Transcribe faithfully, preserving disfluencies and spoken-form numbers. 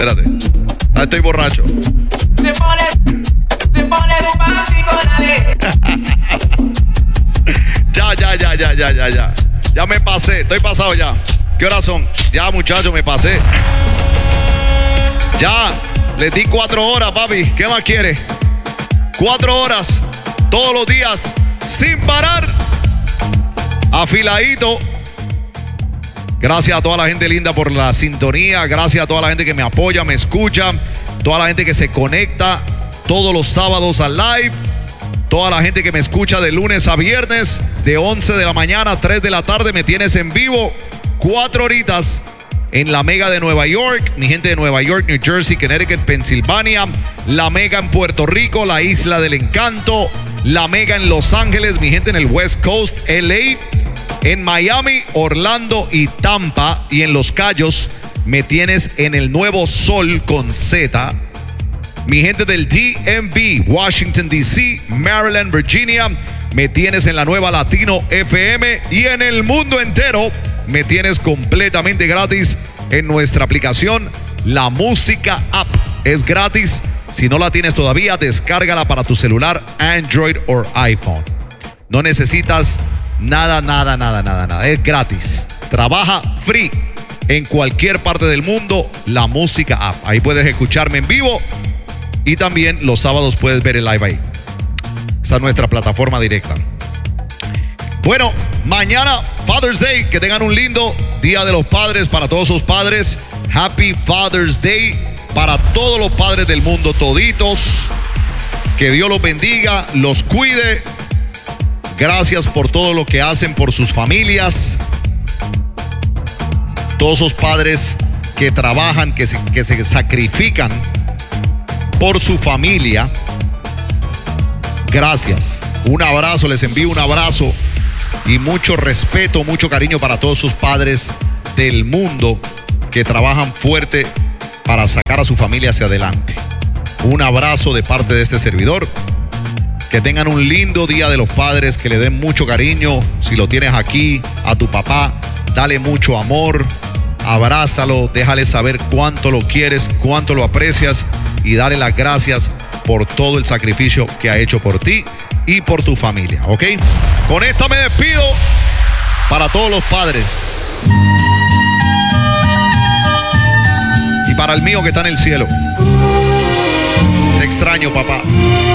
Espérate. Ah, estoy borracho. Te pones, te pones fácil con la de. Ya, ya, ya, ya, ya, ya, ya. Ya me pasé, estoy pasado ya. ¿Qué horas son? Ya, muchachos, me pasé. Ya, les di cuatro horas, papi. ¿Qué más quiere? Cuatro horas, todos los días, sin parar. Afiladito. Gracias a toda la gente linda por la sintonía. Gracias a toda la gente que me apoya, me escucha. Toda la gente que se conecta todos los sábados al live. Toda la gente que me escucha de lunes a viernes, de once de la mañana a tres de la tarde, me tienes en vivo. Cuatro horitas en la Mega de Nueva York. Mi gente de Nueva York, New Jersey, Connecticut, Pensilvania. La Mega en Puerto Rico, la Isla del Encanto. La Mega en Los Ángeles, mi gente en el West Coast, L A. En Miami, Orlando y Tampa. Y en Los Cayos me tienes en el Nuevo Sol con Z. Mi gente del D M V, Washington D C, Maryland, Virginia, me tienes en la nueva Latino F M. Y en el mundo entero me tienes completamente gratis en nuestra aplicación La Música App. Es gratis. Si no la tienes todavía, descárgala para tu celular Android o iPhone. No necesitas nada, nada, nada, nada, nada. Es gratis. Trabaja free en cualquier parte del mundo. La Música App. Ahí puedes escucharme en vivo. Y también los sábados puedes ver el live ahí. Esa es nuestra plataforma directa. Bueno, mañana Father's Day. Que tengan un lindo Día de los Padres para todos sus padres. Happy Father's Day para todos los padres del mundo, toditos. Que Dios los bendiga, los cuide. Gracias por todo lo que hacen por sus familias. Todos esos padres que trabajan, que se, que se sacrifican por su familia. Gracias. Un abrazo, les envío un abrazo y mucho respeto, mucho cariño para todos sus padres del mundo que trabajan fuerte para sacar a su familia hacia adelante. Un abrazo de parte de este servidor. Que tengan un lindo Día de los Padres, que le den mucho cariño. Si lo tienes aquí, a tu papá, dale mucho amor, abrázalo, déjale saber cuánto lo quieres, cuánto lo aprecias y dale las gracias por todo el sacrificio que ha hecho por ti y por tu familia, ¿ok? Con esta me despido para todos los padres y para el mío que está en el cielo. Te extraño, papá.